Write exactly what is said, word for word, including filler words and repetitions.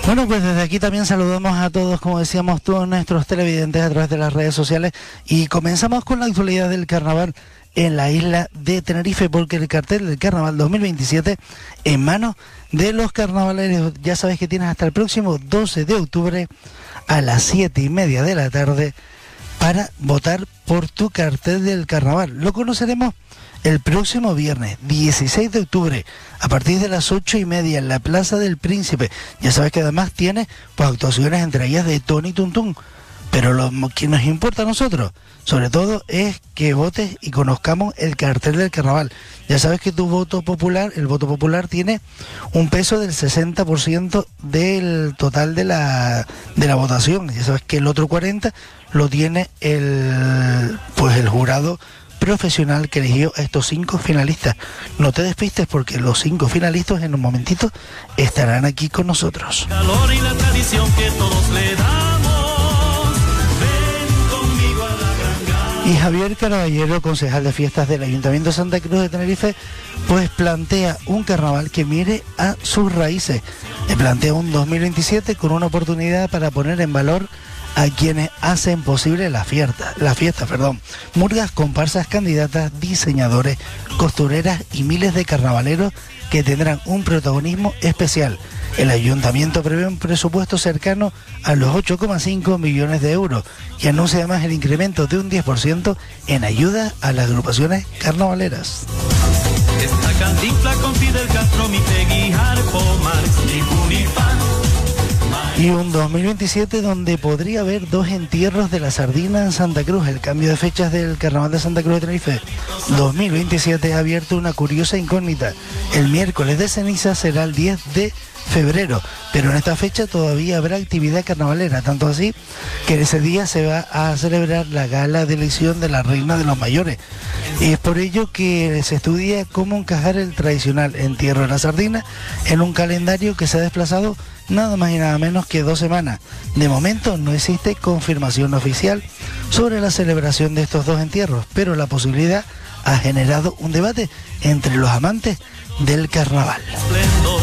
Bueno, pues desde aquí también saludamos a todos, como decíamos, todos nuestros televidentes a través de las redes sociales, y comenzamos con la actualidad del carnaval en la isla de Tenerife, porque el cartel del carnaval dos mil veintisiete en manos de los carnavaleros. Ya sabes que tienes hasta el próximo doce de octubre a las siete y media de la tarde para votar por tu cartel del carnaval. Lo conoceremos el próximo viernes dieciséis de octubre a partir de las ocho y media en la Plaza del Príncipe. Ya sabes que además tiene pues actuaciones, entre ellas de Tony Tuntún. Pero lo que nos importa a nosotros, sobre todo, es que votes y conozcamos el cartel del carnaval. Ya sabes que tu voto popular, el voto popular tiene un peso del sesenta por ciento del total de la, de la votación. Ya sabes que el otro cuarenta por ciento lo tiene el, pues el jurado profesional que eligió a estos cinco finalistas. No te despistes, porque los cinco finalistas en un momentito estarán aquí con nosotros. Calor y la tradición que todos le damos. Ven conmigo a la gran... Y Javier Caraballero, concejal de fiestas del Ayuntamiento de Santa Cruz de Tenerife, pues plantea un carnaval que mire a sus raíces. Le plantea un dos mil veintisiete con una oportunidad para poner en valor a quienes hacen posible la fiesta, la fiesta, perdón. Murgas, comparsas, candidatas, diseñadores, costureras y miles de carnavaleros que tendrán un protagonismo especial. El ayuntamiento prevé un presupuesto cercano a los ocho coma cinco millones de euros y anuncia además el incremento de un diez por ciento en ayuda a las agrupaciones carnavaleras. Esta cantinfla con Fidel Castro, mi Peggy, Harpo Marx, ni fu ni fan. Y un dos mil veintisiete donde podría haber dos entierros de la sardina en Santa Cruz. El cambio de fechas del Carnaval de Santa Cruz de Tenerife dos mil veintisiete ha abierto una curiosa incógnita. El miércoles de ceniza será el diez de febrero, pero en esta fecha todavía habrá actividad carnavalera, tanto así que en ese día se va a celebrar la gala de elección de la Reina de los Mayores. Y es por ello que se estudia cómo encajar el tradicional entierro de la sardina en un calendario que se ha desplazado nada más y nada menos que dos semanas. De momento no existe confirmación oficial sobre la celebración de estos dos entierros, pero la posibilidad ha generado un debate entre los amantes del carnaval.